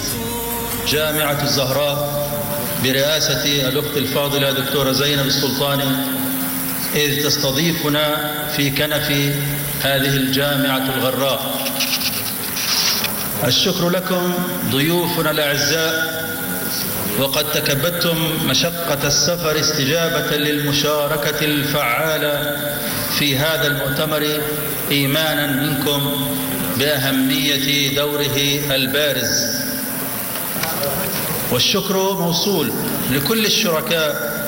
جامعة الزهراء برئاسة الأخت الفاضلة دكتورة زينب السلطاني، إذ تستضيفنا في كنف هذه الجامعة الغراء. الشكر لكم ضيوفنا الأعزاء، وقد تكبدتم مشقة السفر استجابة للمشاركة الفعالة في هذا المؤتمر إيمانا منكم بأهمية دوره البارز. والشكر موصول لكل الشركاء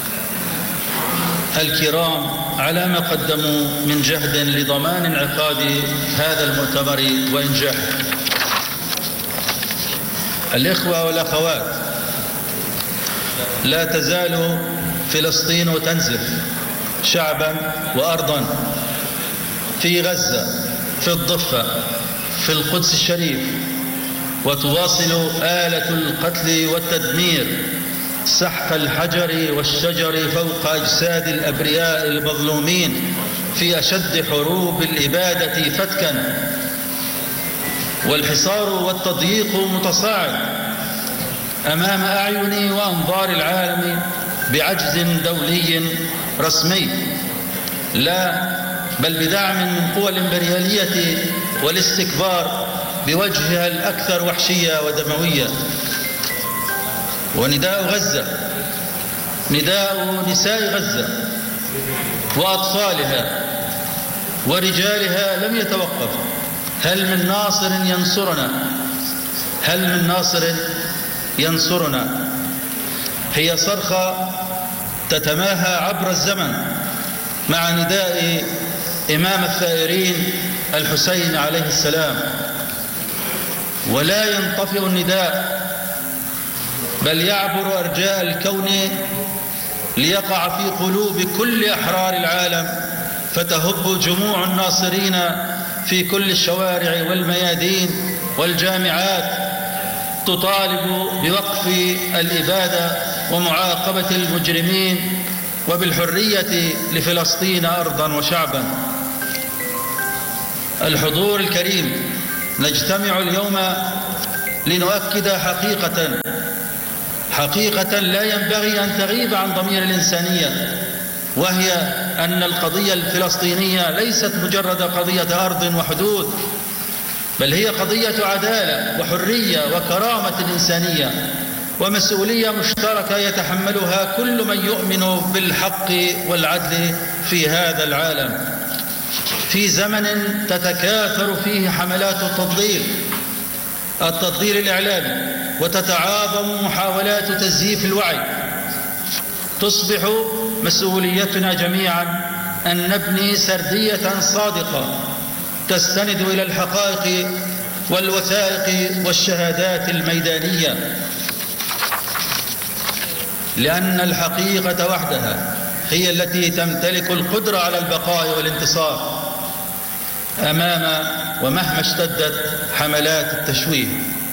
الكرام على ما قدموا من جهد لضمان انعقاد هذا المؤتمر وإنجاحه. الإخوة والأخوات، لا تزال فلسطين تنزف شعبا وأرضا في غزة، في الضفة، في القدس الشريف، وتواصل آلة القتل والتدمير سحق الحجر والشجر فوق أجساد الأبرياء المظلومين في أشد حروب الإبادة فتكا، والحصار والتضييق متصاعد أمام أعين وأنظار العالم بعجز دولي رسمي، لا بل بدعم من قوى الإمبريالية والاستكبار بوجهها الأكثر وحشية ودموية. ونداء غزة، نداء نساء غزة وأطفالها ورجالها لم يتوقف. هل من ناصر ينصرنا؟ هل من ناصر ينصرنا؟ هي صرخة تتماهى عبر الزمن مع نداء إمام الثائرين الحسين عليه السلام، ولا ينطفئ النداء بل يعبر أرجاء الكون ليقع في قلوب كل أحرار العالم، فتهب جموع الناصرين في كل الشوارع والميادين والجامعات تطالب بوقف الإبادة ومعاقبة المجرمين وبالحرية لفلسطين أرضا وشعبا. الحضور الكريم، نجتمع اليوم لنؤكد حقيقة لا ينبغي أن تغيب عن ضمير الإنسانية، وهي أن القضية الفلسطينية ليست مجرد قضية أرض وحدود، بل هي قضية عدالة وحرية وكرامة إنسانية ومسؤولية مشتركة يتحملها كل من يؤمن بالحق والعدل في هذا العالم، في زمن تتكاثر فيه حملات التضليل الإعلامي، وتتعاظم محاولات تزييف الوعي. تصبح مسؤوليتنا جميعا أن نبني سردية صادقة تستند إلى الحقائق والوثائق والشهادات الميدانية، لأن الحقيقة وحدها هي التي تمتلك القدرة على البقاء والانتصار أمام ومهما اشتدت حملات التشويه.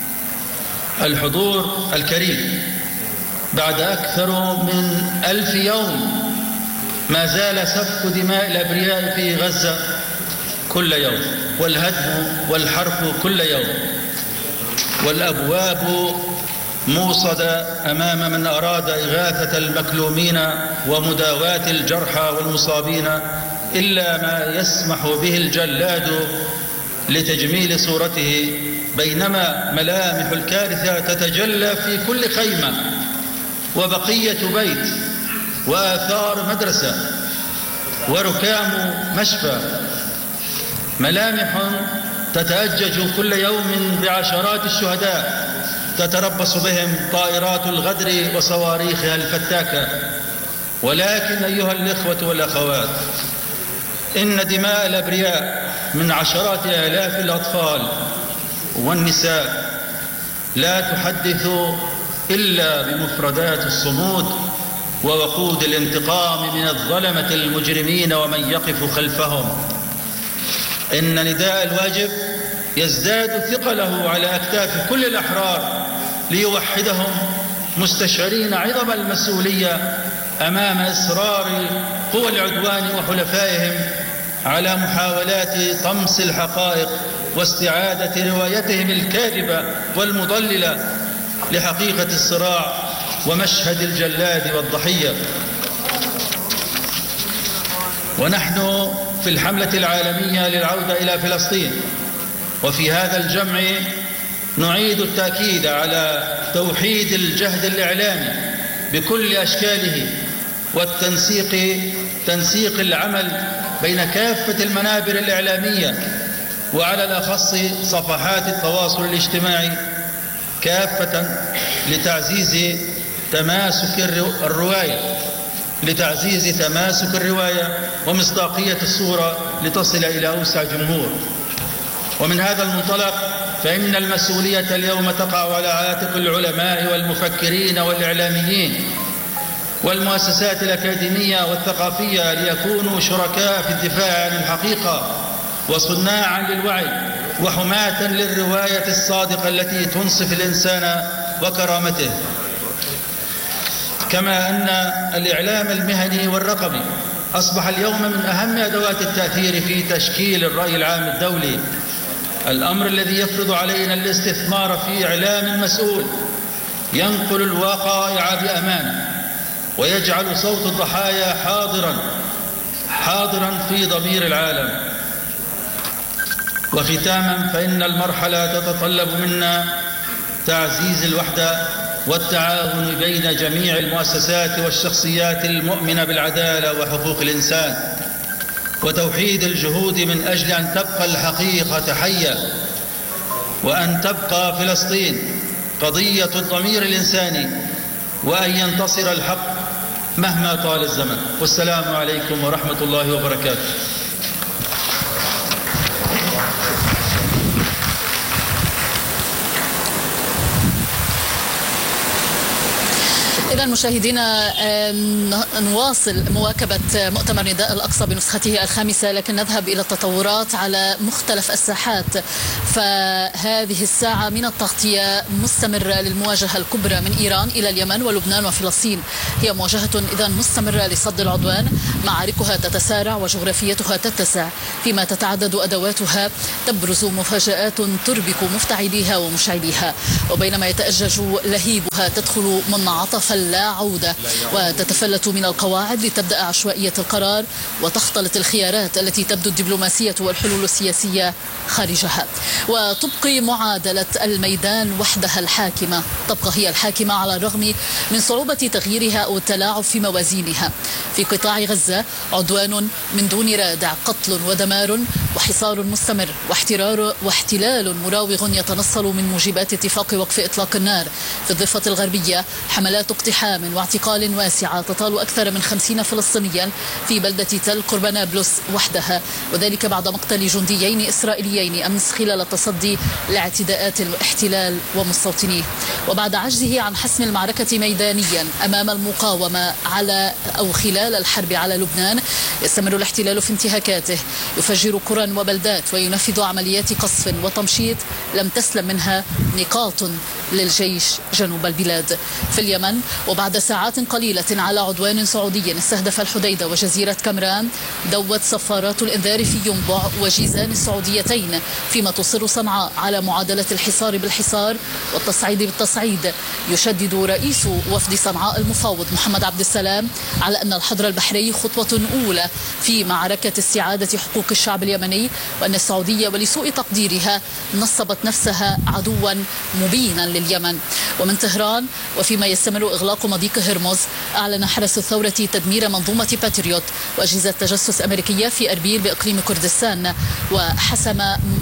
الحضور الكريم، بعد أكثر من 1000 يوم ما زال سفك دماء الأبرياء في غزة كل يوم، والهدم والحرق كل يوم، والأبواب موصدة أمام من أراد إغاثة المكلومين ومداواة الجرحى والمصابين إلا ما يسمح به الجلاد لتجميل صورته، بينما ملامح الكارثة تتجلى في كل خيمة وبقية بيت وآثار مدرسة وركام مشفى، ملامح تتأجج كل يوم بعشرات الشهداء تتربص بهم طائرات الغدر وصواريخها الفتاكة. ولكن أيها الإخوة والأخوات، إن دماء الأبرياء من عشرات آلاف الأطفال والنساء لا تحدث إلا بمفردات الصمود ووقود الانتقام من الظلمة المجرمين ومن يقف خلفهم. إن نداء الواجب يزداد ثقله على أكتاف كل الأحرار ليوحدهم، مستشعرين عظم المسؤولية أمام إصرار قوى العدوان وحلفائهم على محاولات طمس الحقائق واستعادة روايتهم الكاذبة والمضللة لحقيقة الصراع ومشهد الجلاد والضحية. ونحن في الحملة العالمية للعودة إلى فلسطين، وفي هذا الجمع نعيد التأكيد على توحيد الجهد الإعلامي بكل أشكاله تنسيق العمل بين كافة المنابر الإعلامية، وعلى الأخص صفحات التواصل الاجتماعي كافة لتعزيز تماسك الرواية ومصداقية الصورة لتصل إلى أوسع جمهور. ومن هذا المنطلق فإن المسؤولية اليوم تقع على عاتق العلماء والمفكرين والإعلاميين والمؤسسات الأكاديمية والثقافية ليكونوا شركاء في الدفاع عن الحقيقة وصناعا للوعي وحماة للرواية الصادقة التي تنصف الإنسان وكرامته. كما أن الإعلام المهني والرقمي أصبح اليوم من أهم أدوات التأثير في تشكيل الرأي العام الدولي، الأمر الذي يفرض علينا الاستثمار في إعلام مسؤول ينقل الوقائع بأمانة ويجعل صوت الضحايا حاضرا في ضمير العالم. وختاما فإن المرحلة تتطلب منا تعزيز الوحدة والتعاون بين جميع المؤسسات والشخصيات المؤمنة بالعدالة وحقوق الإنسان، وتوحيد الجهود من أجل أن تبقى الحقيقة حية، وأن تبقى فلسطين قضية الضمير الإنساني، وأن ينتصر الحق مهما طال الزمن. والسلام عليكم ورحمة الله وبركاته. إذا مشاهدينا نواصل مواكبة مؤتمر نداء الأقصى بنسخته الخامسة، لكن نذهب إلى التطورات على مختلف الساحات. فهذه الساعة من التغطية مستمرة للمواجهة الكبرى من إيران إلى اليمن ولبنان وفلسطين. هي مواجهة إذا مستمرة لصد العدوان، معاركها تتسارع وجغرافيتها تتسع، فيما تتعدد أدواتها تبرز مفاجآت تربك مفتعليها ومشعليها، وبينما يتأجج لهيبها تدخل منعطف لا عودة وتتفلت من القواعد لتبدأ عشوائية القرار وتختلط الخيارات التي تبدو الدبلوماسية والحلول السياسية خارجها، وتبقي معادلة الميدان وحدها الحاكمة، تبقى هي الحاكمة على الرغم من صعوبة تغييرها أو التلاعب في موازينها. في قطاع غزة عدوان من دون رادع، قتل ودمار وحصار مستمر واحتلال مراوغ يتنصل من موجبات اتفاق وقف إطلاق النار. في الضفة الغربية حملات اقتحام واعتقال واسعة تطال أكثر من 50 فلسطينيا في بلدة تل قرب نابلس وحدها، وذلك بعد مقتل جنديين إسرائيليين أمس خلال التصدي لاعتداءات الاحتلال ومستوطنيه. وبعد عجزه عن حسم المعركة ميدانيا أمام المقاومة على أو خلال الحرب على لبنان، يستمر الاحتلال في انتهاكاته، يفجر قرى وبلدات وينفذ عمليات قصف وتمشيط لم تسلم منها نقاط للجيش جنوب البلاد. في اليمن وبعد ساعات قليلة على عدوان سعودي استهدف الحديدة وجزيرة كمران، دوت صفارات الإنذار في ينبع وجيزان السعوديتين، فيما تصر صنعاء على معادلة الحصار بالحصار والتصعيد بالتصعيد. يشدد رئيس وفد صنعاء المفاوض محمد عبد السلام على أن الحظر البحري خطوة أولى في معركة استعادة حقوق الشعب اليمني، وأن السعودية ولسوء تقديرها نصبت نفسها عدوا مبينا لليمن. ومن طهران وفيما يستمر إغلاق مضيق هرمز، أعلن حرس الثورة تدمير منظومة باتريوت وأجهزة تجسس أمريكية في أربيل بإقليم كردستان، وحسم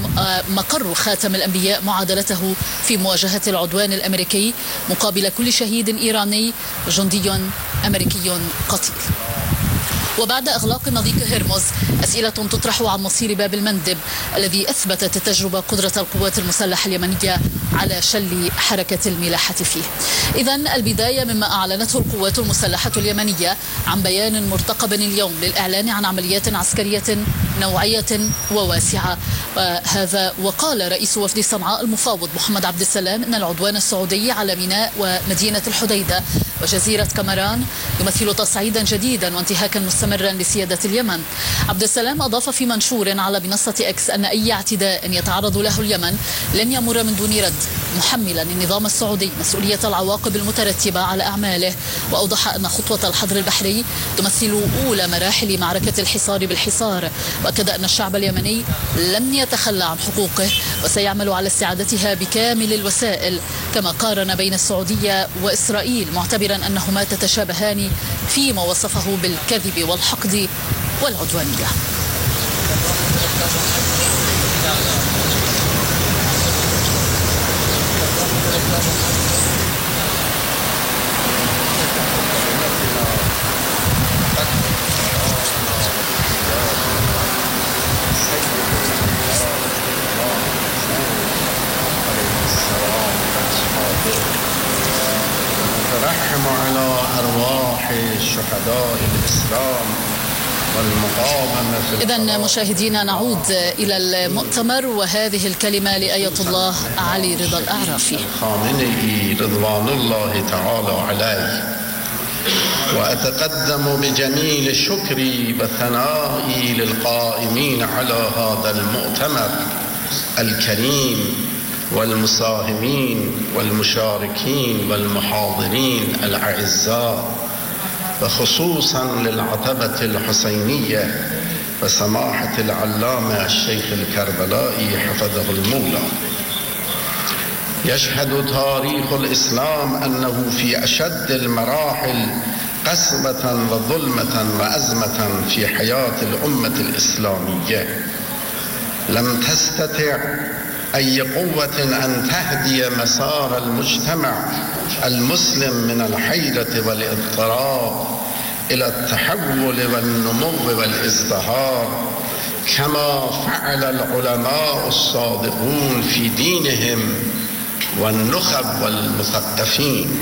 مقر خاتم الأنبياء معادلته في مواجهة العدوان الأمريكي مقابل كل شهيد إيراني جندي أمريكي قتيل. وبعد إغلاق مضيق هرمز أسئلة تطرح عن مصير باب المندب الذي أثبتت التجربة قدرة القوات المسلحة اليمنية على شل حركة الملاحة فيه. إذن البداية مما أعلنته القوات المسلحة اليمنية عن بيان مرتقب اليوم للإعلان عن عمليات عسكرية نوعية وواسعة. هذا وقال رئيس وفد صنعاء المفاوض محمد عبد السلام إن العدوان السعودي على ميناء ومدينة الحديدة وجزيرة كامران يمثل تصعيدا جديدا وانتهاكا مستمرا لسيادة اليمن. عبد السلام أضاف في منشور على منصة إكس أن أي اعتداء يتعرض له اليمن لن يمر من دون رد، محملا النظام السعودي مسؤولية العواقب المترتبة على أعماله. وأوضح أن خطوة الحظر البحري تمثل أولى مراحل معركة الحصار بالحصار، وأكد أن الشعب اليمني لن يتخلى عن حقوقه وسيعمل على استعادتها بكامل الوسائل. كما قارن بين السعودية وإسرائيل معتبرا أنهما تتشابهان فيما وصفه بالكذب والحقد والعدوانية. نترحم على أرواح شهداء الإسلام والمقاومة. إذن مشاهدينا نعود إلى المؤتمر وهذه الكلمة لآية الله علي رضا الأعرافي. خامنئي رضوان الله تعالى عليه، وأتقدم بجميل شكري وثنائي للقائمين على هذا المؤتمر الكريم والمساهمين والمشاركين والمحاضرين الأعزاء، وخصوصا للعتبة الحسينية وسماحة العلامة الشيخ الكربلائي حفظه المولى. يشهد تاريخ الإسلام أنه في أشد المراحل قسوة وظلمة وأزمة في حياة الأمة الإسلامية لم تستطع أي قوة أن تهدي مسار المجتمع المسلم من الحيرة والاضطراب إلى التحول والنمو والازدهار، كما فعل العلماء الصادقون في دينهم والنخب والمثقفين.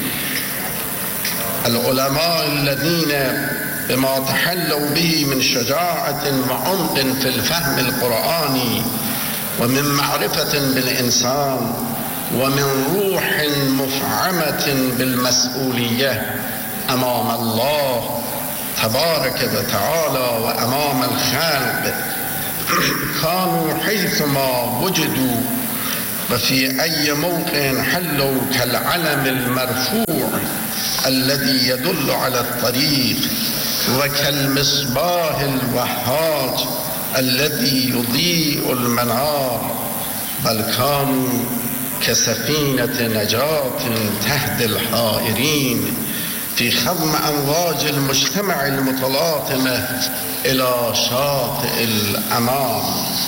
العلماء الذين بما تحلوا به من شجاعة وعمق في الفهم القرآني ومن معرفة بالإنسان ومن روح مفعمة بالمسؤولية أمام الله تبارك وتعالى وأمام الخلق، كانوا حيثما وجدوا وفي أي موقع حلوا كالعلم المرفوع الذي يدل على الطريق، وكالمصباح الوهاج الذي يضيء المنار، بل كانوا كسفينة نجاة تهدي الحائرين في خضم أمواج المجتمع المتلاطمة إلى شاطئ الأمان.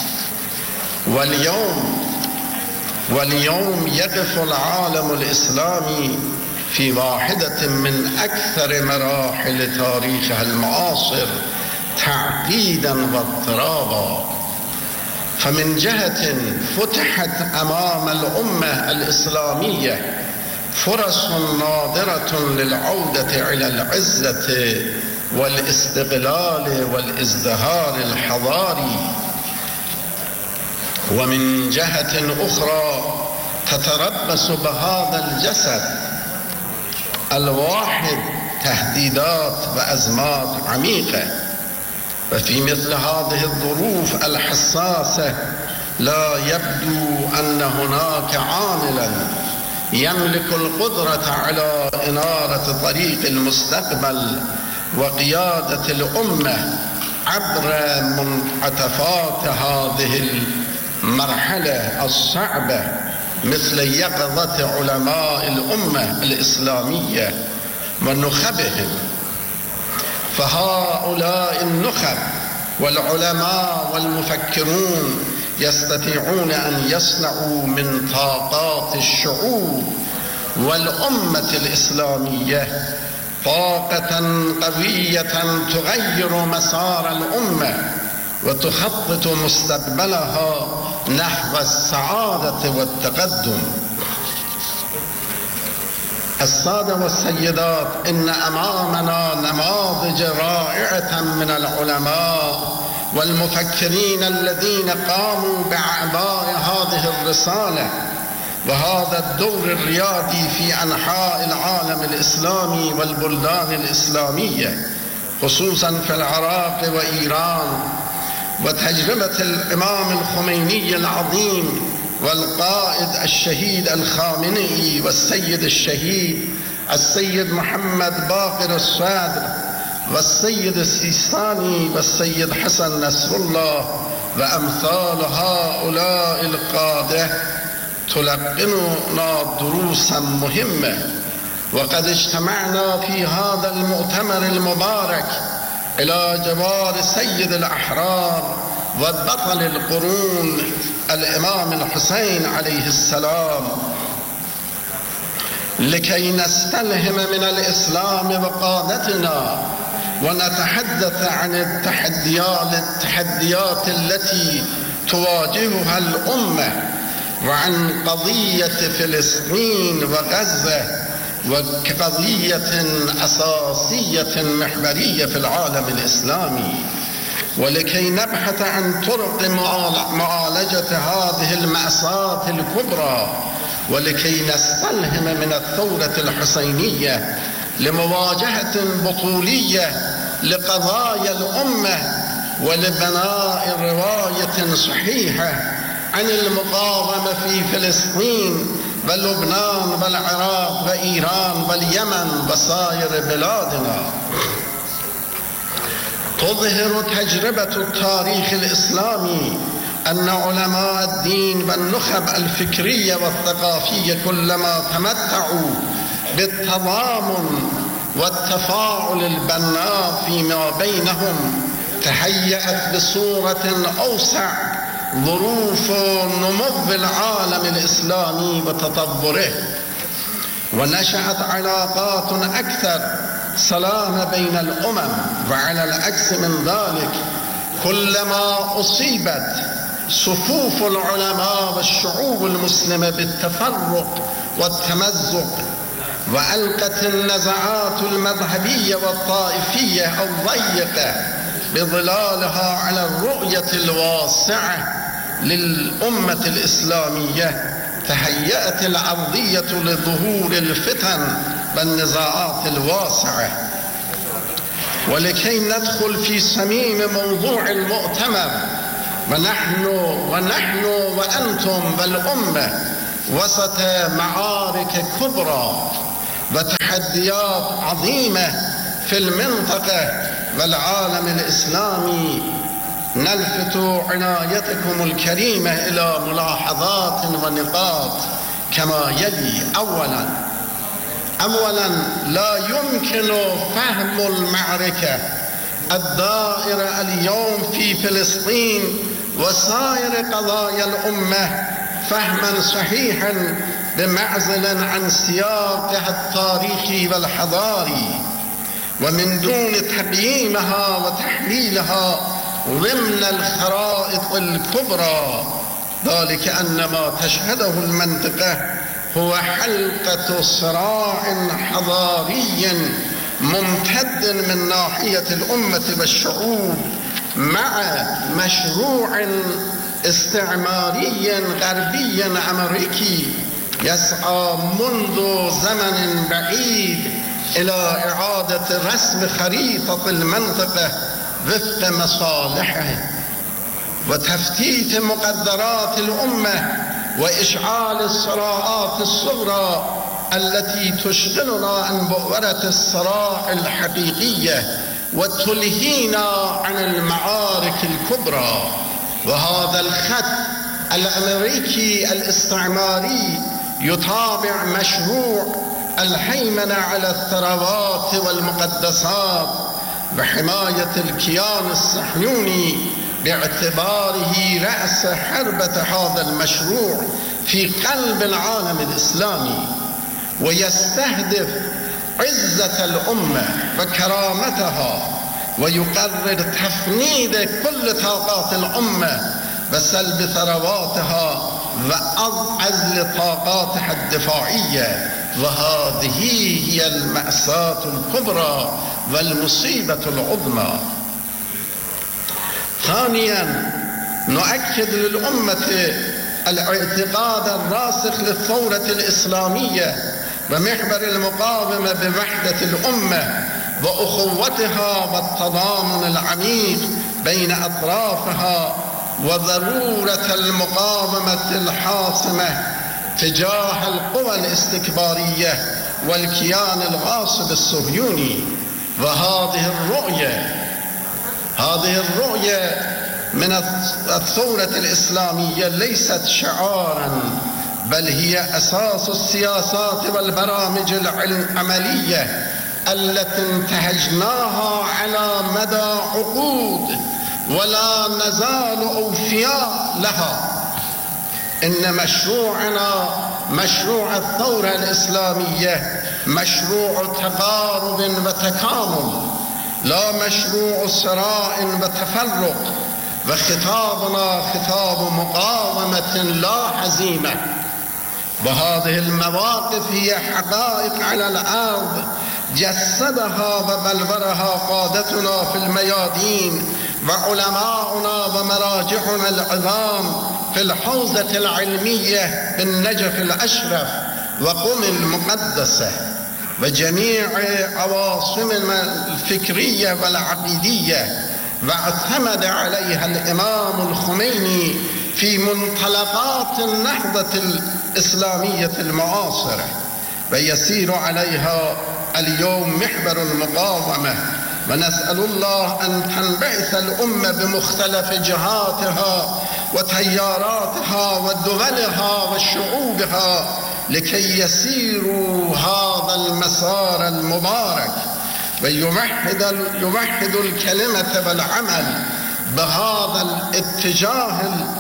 واليوم يقف العالم الإسلامي في واحدة من أكثر مراحل تاريخها المعاصر تعقيدا واضطرابا. فمن جهة فتحت أمام الأمة الإسلامية فرص نادرة للعودة إلى العزة والاستقلال والازدهار الحضاري، ومن جهة أخرى تتربص بهذا الجسد الواحد تهديدات وأزمات عميقة. وفي مثل هذه الظروف الحساسة لا يبدو أن هناك عاملا يملك القدرة على إنارة طريق المستقبل وقيادة الأمة عبر منعطفات هذه المرحلة الصعبة مثل يقظة علماء الأمة الإسلامية ونخبهم. فهؤلاء النخب والعلماء والمفكرون يستطيعون أن يصنعوا من طاقات الشعوب والأمة الإسلامية طاقة قوية تغير مسار الأمة وتخطط مستقبلها نحو السعادة والتقدم. السادة والسيدات، إن أمامنا نماذج رائعة من العلماء والمفكرين الذين قاموا بأعباء هذه الرسالة وهذا الدور الريادي في أنحاء العالم الإسلامي والبلدان الإسلامية، خصوصا في العراق وإيران. وتجربة الإمام الخميني العظيم والقائد الشهيد الخامنئي والسيد الشهيد السيد محمد باقر الصدر والسيد السيستاني والسيد حسن نصر الله وأمثال هؤلاء القادة تلقننا دروسا مهمة. وقد اجتمعنا في هذا المؤتمر المبارك إلى جوار سيد الأحرار وبطل القرون الإمام الحسين عليه السلام لكي نستلهم من الإسلام وقادتنا ونتحدث عن التحديات التي تواجهها الأمة وعن قضية فلسطين وغزة وكقضية أساسية محورية في العالم الإسلامي، ولكي نبحث عن طرق معالجة هذه المأساة الكبرى، ولكي نستلهم من الثورة الحسينية لمواجهة بطولية لقضايا الأمة ولبناء رواية صحيحة عن المقاومة في فلسطين ولبنان والعراق وإيران واليمن وسائر بلادنا. تظهر تجربة التاريخ الإسلامي أن علماء الدين والنخب الفكرية والثقافية كلما تمتعوا بالتضامن والتفاعل البناء فيما بينهم تهيأت بصورة أوسع ظروف نمو العالم الإسلامي وتطوره، ونشأت علاقات أكثر سلام بين الأمم. وعلى العكس من ذلك كلما أصيبت صفوف العلماء والشعوب المسلمة بالتفرق والتمزق وألقت النزعات المذهبية والطائفية الضيقة بظلالها على الرؤية الواسعة للأمة الإسلامية، تهيأت الأرضية لظهور الفتن والنزاعات الواسعة. ولكي ندخل في صميم موضوع المؤتمر، ونحن وأنتم والأمة وسط معارك كبرى وتحديات عظيمة في المنطقة والعالم الإسلامي، نلفت عنايتكم الكريمة إلى ملاحظات ونقاط كما يلي. أولا لا يمكن فهم المعركة الدائرة اليوم في فلسطين وسائر قضايا الأمة فهما صحيحا بمعزل عن سياقها التاريخي والحضاري، ومن دون تقييمها وتحليلها ضمن الخرائط الكبرى، ذلك أن ما تشهده المنطقة هو حلقة صراع حضاري ممتد من ناحية الأمة والشعوب مع مشروع استعماري غربي أمريكي يسعى منذ زمن بعيد إلى إعادة رسم خريطة المنطقة وفق مصالحه وتفتيت مقدرات الأمة وإشعال الصراعات الصغرى التي تشغلنا عن بؤرة الصراع الحقيقية وتلهينا عن المعارك الكبرى. وهذا الخط الأمريكي الاستعماري يتابع مشروع الهيمنة على الثروات والمقدسات وحماية الكيان الصهيوني باعتباره رأس حربة هذا المشروع في قلب العالم الإسلامي، ويستهدف عزة الأمة وكرامتها، ويقرر تفنيد كل طاقات الأمة وسلب ثرواتها وعزل طاقاتها الدفاعية. وهذه هي المأساة الكبرى والمصيبة العظمى. ثانيا نؤكد للأمة الاعتقاد الراسخ للثورة الإسلامية ومحور المقاومة بوحدة الأمة وأخوتها والتضامن العميق بين أطرافها وضرورة المقاومة الحاسمة تجاه القوى الاستكبارية والكيان الغاصب الصهيوني. وهذه الرؤية من الثورة الإسلامية ليست شعاراً، بل هي أساس السياسات والبرامج العملية التي انتهجناها على مدى عقود ولا نزال أوفياء لها. إن مشروعنا، مشروع الثورة الإسلامية، مشروع تقارب وتكامل، لا مشروع صراع وتفرق، وخطابنا خطاب مقاومة لا هزيمة. وهذه المواقف هي حقائق على الأرض جسدها وبلورها قادتنا في الميادين وعلماؤنا ومراجعنا العظام في الحوزة العلمية بالنجف الأشرف وقم المقدسة وجميع عواصمنا الفكرية والعقيدية، واعتمد عليها الإمام الخميني في منطلقات النهضة الإسلامية المعاصرة، ويسير عليها اليوم محور المقاومة. ونسأل الله أن تنبعث الأمة بمختلف جهاتها وتياراتها ودولها وشعوبها لكي يسيروا هذا المسار المبارك ويوحد الكلمة والعمل بهذا الاتجاه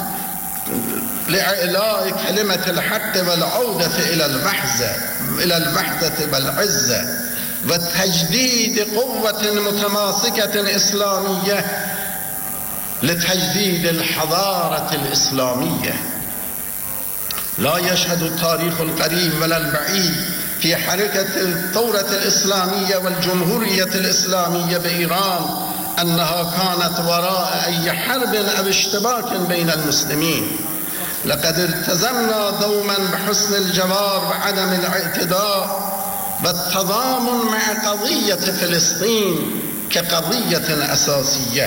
لإعلاء كلمة الحق والعودة إلى الوحدة والعزة وتجديد قوة متماسكة إسلامية لتجديد الحضارة الإسلامية. لا يشهد التاريخ القريب ولا البعيد في حركة الثورة الإسلامية والجمهورية الإسلامية بإيران أنها كانت وراء أي حرب أو اشتباك بين المسلمين. لقد التزمنا دوما بحسن الجوار وعدم الاعتداء والتضامن مع قضية فلسطين كقضية أساسية.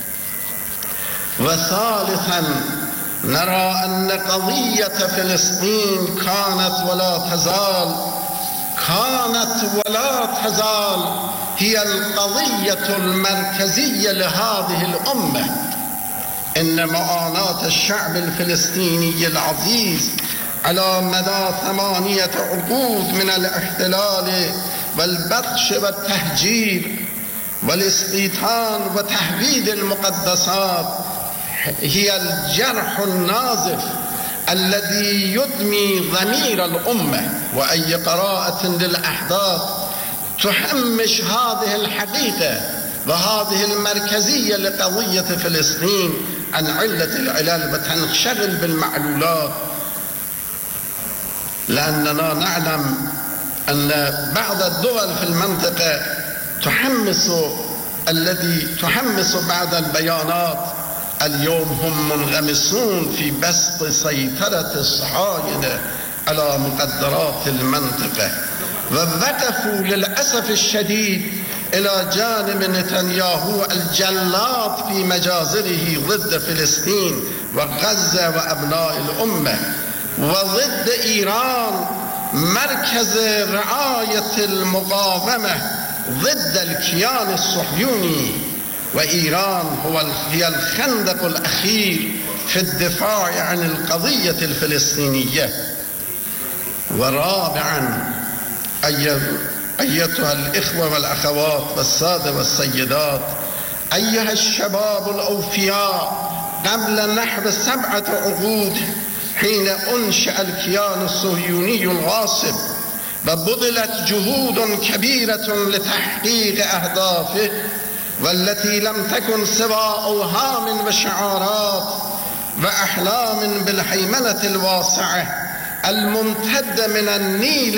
وثالثا نرى أن قضية فلسطين كانت ولا تزال هي القضية المركزية لهذه الأمة. إن معاناة الشعب الفلسطيني العزيز على مدى 8 عقود من الاحتلال والبطش والتهجير والاستيطان وتهويد المقدسات هي الجرح النازف الذي يدمي ضمير الأمة. وأي قراءة للأحداث تحمش هذه الحقيقة وهذه المركزية لقضية فلسطين عن علة العلل وتنشغل بالمعلولات، لأننا نعلم أن بعض الدول في المنطقة تحمس بعض البيانات. اليوم هم منغمسون في بسط سيطرة الصهاينة على مقدرات المنطقة، ووقفوا للأسف الشديد إلى جانب نتنياهو الجلاد في مجازره ضد فلسطين وغزة وأبناء الأمة، وضد إيران مركز رعاية المقاومة ضد الكيان الصهيوني. وإيران هي الخندق الأخير في الدفاع عن القضية الفلسطينية. ورابعا أيتها الإخوة والأخوات والسادة والسيدات، أيها الشباب الأوفياء، قبل نحو 7 عقود حين أنشأ الكيان الصهيوني الغاصب وبذلت جهود كبيرة لتحقيق أهدافه، والتي لم تكن سوى أوهام وشعارات وأحلام بالهيمنة الواسعة الممتدة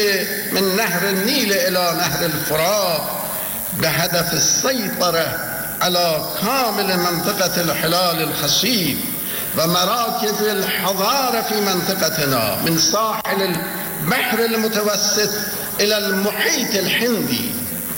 من نهر النيل إلى نهر الفرات بهدف السيطرة على كامل منطقة الحلال الخصيب ومراكز الحضارة في منطقتنا من ساحل البحر المتوسط إلى المحيط الهندي.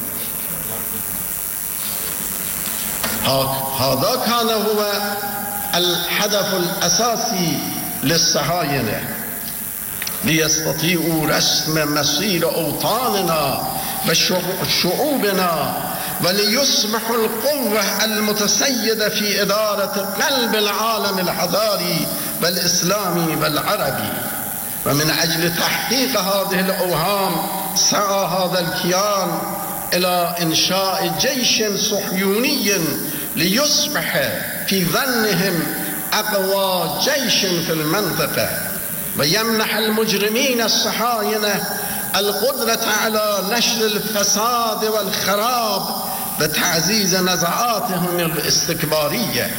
هذا كان هو الهدف الأساسي للصهاينة، ليستطيعوا رسم مصير أوطاننا وشعوبنا، وليصبحوا القوة المتسيدة في إدارة قلب العالم الحضاري والإسلامي والعربي. ومن أجل تحقيق هذه الأوهام سعى هذا الكيان إلى إنشاء جيش صهيوني ليصبح في ظنهم أقوى جيش في المنطقة، ويمنح المجرمين الصهاينة القدرة على نشر الفساد والخراب وتعزيز نزعاتهم الاستكبارية.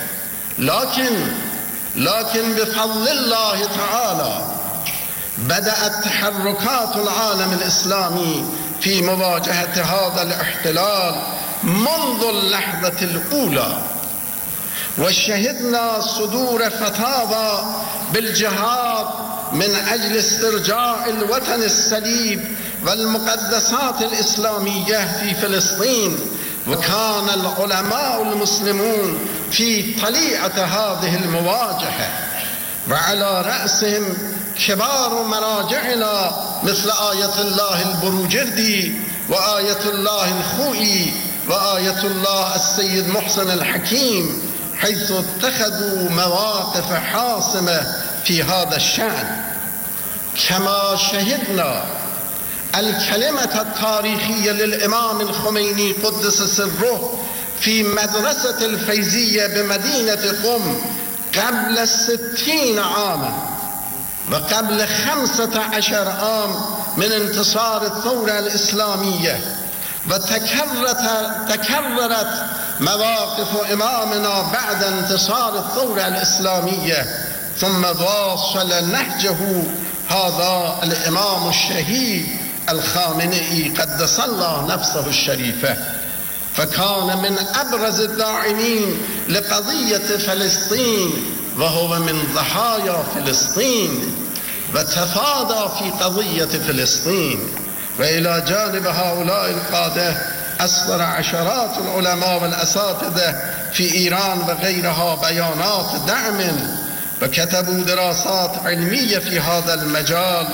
لكن بفضل الله تعالى بدأت تحركات العالم الإسلامي في مواجهة هذا الاحتلال منذ اللحظة الأولى، وشهدنا صدور فتاوى بالجهاد من أجل استرجاع الوطن السليم والمقدسات الإسلامية في فلسطين. وكان العلماء المسلمون في طليعة هذه المواجهة، وعلى رأسهم كبار مراجعنا مثل آية الله البروجردي وآية الله الخوئي وآية الله السيد محسن الحكيم، حيث اتخذوا مواقف حاسمة في هذا الشأن. كما شهدنا الكلمة التاريخية للإمام الخميني قدس سره في مدرسة الفيزية بمدينة قم قبل 60 عاما وقبل 15 عام من انتصار الثورة الإسلامية، وتكررت مواقف إمامنا بعد انتصار الثورة الإسلامية، ثم واصل نهجه هذا الإمام الشهيد الخامنئي قدس الله نفسه الشريفة، فكان من أبرز الداعمين لقضية فلسطين، وهو من ضحايا فلسطين، وتفاضى في قضية فلسطين. وإلى جانب هؤلاء القادة أصدر عشرات العلماء والأساتذة في إيران وغيرها بيانات دعم، وكتبوا دراسات علمية في هذا المجال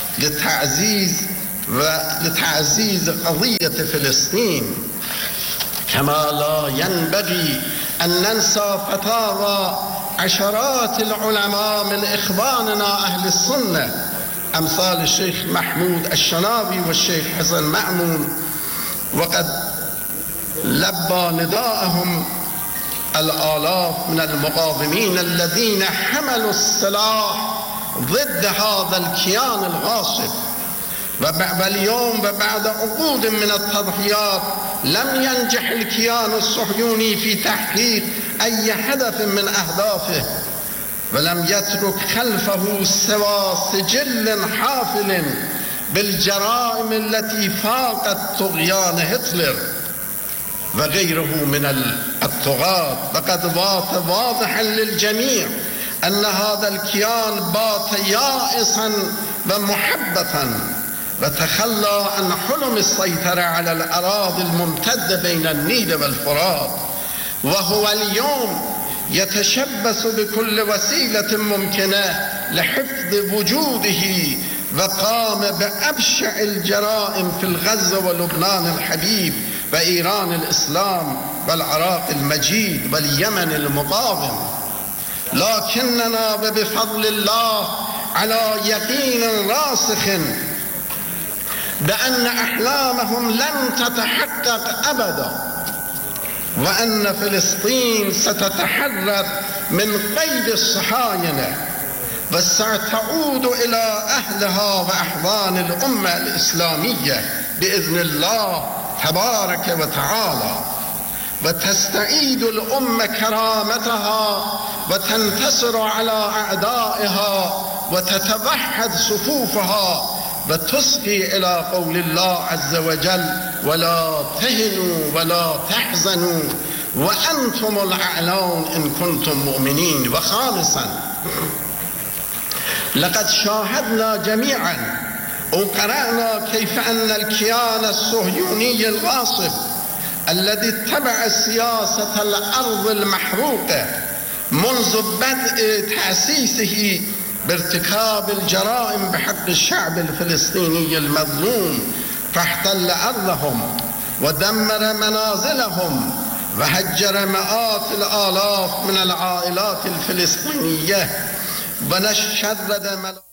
لتعزيز قضية فلسطين. كما لا ينبغي أن ننسى فتاوى عشرات العلماء من إخواننا أهل السنة أمثال الشيخ محمود الشناوي والشيخ حسن مأمون، وقد لبى نداءهم الآلاف من المقاومين الذين حملوا السلاح ضد هذا الكيان الغاصب. واليوم وبعد عقود من التضحيات لم ينجح الكيان الصهيوني في تحقيق أي هدف من أهدافه، ولم يترك خلفه سوى سجل حافل بالجرائم التي فاقت طغيان هتلر وغيره من الطغاة. وقد بات واضحا للجميع أن هذا الكيان بات يائسا ومحبطا، وتخلى عن حلم السيطرة على الأراضي الممتدة بين النيل والفرات، وهو اليوم يتشبث بكل وسيلة ممكنة لحفظ وجوده، وقام بأبشع الجرائم في الغزة ولبنان الحبيب وإيران الإسلام والعراق المجيد واليمن المقاوم. لكننا وبفضل الله على يقين راسخ بأن أحلامهم لن تتحقق أبدا، وأن فلسطين ستتحرر من قيد الصهاينة وستعود إلى أهلها وأحضان الأمة الإسلامية بإذن الله تبارك وتعالى، وتستعيد الأمة كرامتها وتنتصر على أعدائها وتتوحد صفوفها وتصغي إلى قول الله عز وجل: ولا تهنوا ولا تحزنوا وأنتم الأعلون إن كنتم مؤمنين. وخامسا، لقد شاهدنا جميعا وقرأنا كيف أن الكيان الصهيوني الغاصب الذي اتبع سياسة الأرض المحروقة منذ بدء تأسيسه بارتكاب الجرائم بحق الشعب الفلسطيني المظلوم، فاحتل أرضهم ودمر منازلهم وهجر مئات الآلاف من العائلات الفلسطينية ونشرد